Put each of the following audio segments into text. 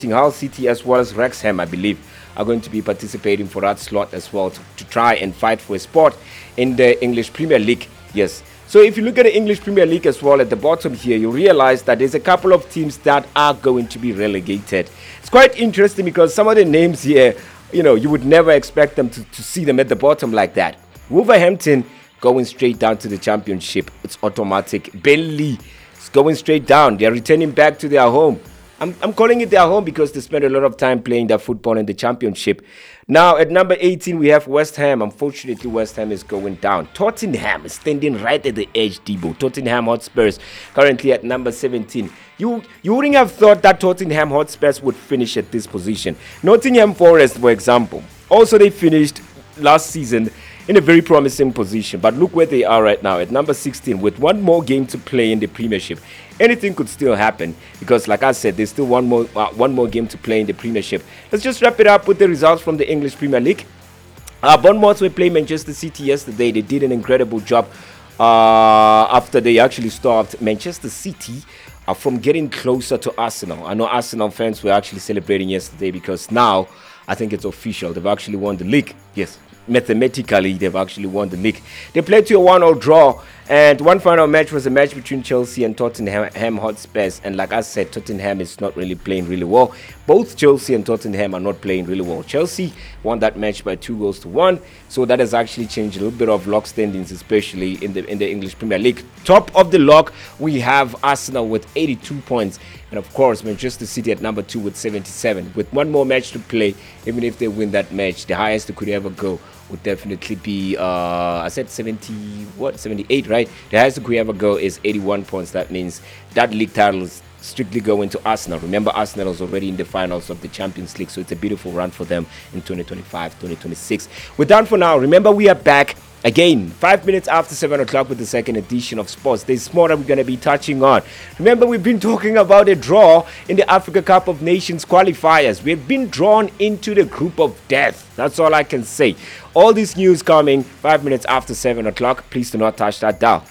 Hull City as well as Wrexham, I believe, are going to be participating for that slot as well to try and fight for a spot in the English Premier League. Yes. So if you look at the English Premier League as well at the bottom here, you realize that there's a couple of teams that are going to be relegated. It's quite interesting because some of the names here, you would never expect them to see them at the bottom like that. Wolverhampton going straight down to the Championship. It's automatic. Burnley is going straight down. They're returning back to their home. I'm calling it their home because they spent a lot of time playing their football in the Championship. Now, at number 18, we have West Ham. Unfortunately, West Ham is going down. Tottenham is standing right at the edge, Debo. Tottenham Hotspurs currently at number 17. You wouldn't have thought that Tottenham Hotspurs would finish at this position. Nottingham Forest, for example, also they finished last season in a very promising position. But look where they are right now at number 16 with one more game to play in the Premiership. Anything could still happen because, like I said, there's still one more game to play in the Premiership. Let's just wrap it up with the results from the English Premier League. Bournemouth were playing Manchester City yesterday. They did an incredible job after they actually stopped Manchester City from getting closer to Arsenal. I know Arsenal fans were actually celebrating yesterday because now I think it's official. They've actually won the league. Yes. Mathematically, they've actually won the league. They played to a 1-0 draw, and one final match was a match between Chelsea and Tottenham Hotspurs. And like I said, Tottenham is not really playing really well. Both Chelsea and Tottenham are not playing really well. Chelsea won that match by 2-1, so that has actually changed a little bit of log standings, especially in the English Premier League. Top of the log, we have Arsenal with 82 points. And of course, Manchester City at number 2 with 77. With one more match to play, even if they win that match, the highest they could ever go would definitely be, I said 78, right? The highest they could ever go is 81 points. That means that league title is strictly going to Arsenal. Remember, Arsenal is already in the finals of the Champions League, so it's a beautiful run for them in 2025-2026. We're done for now. Remember, we are back again 5 minutes after 7 o'clock with the second edition of Sports. There's more that we're going to be touching on. Remember, we've been talking about a draw in the Africa Cup of Nations qualifiers. We've been drawn into the group of death. That's all I can say. All this news coming 5 minutes after 7 o'clock. Please do not touch that dial.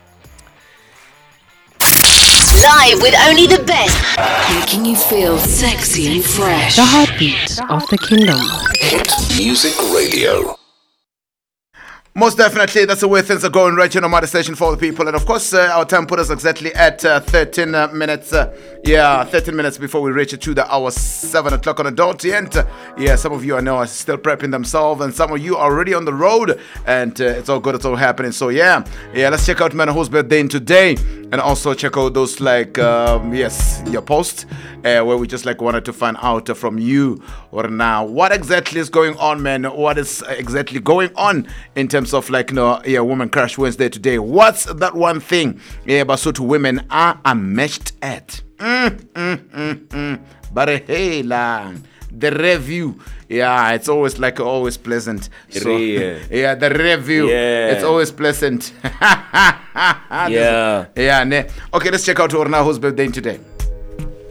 Live with only the best, making you feel sexy and fresh. The heartbeat of the kingdom. Hit Music Radio. Most definitely, that's the way things are going right here on Mother Station for the people. And of course, our time put us exactly at 13 minutes. 13 minutes before we reach to the hour 7 o'clock on the dot. And some of you I know are still prepping themselves, and some of you are already on the road. And it's all good, it's all happening. So let's check out man whose birthday today. And also check out those your post where we just wanted to find out from you or now what exactly is going on, man. What is exactly going on in terms of Women Crush Wednesday today? What's that one thing Basotho women are amazed at? But hey, the review, it's always always pleasant. So, the review, it's always pleasant. Okay, let's check out Orna whose birthday today.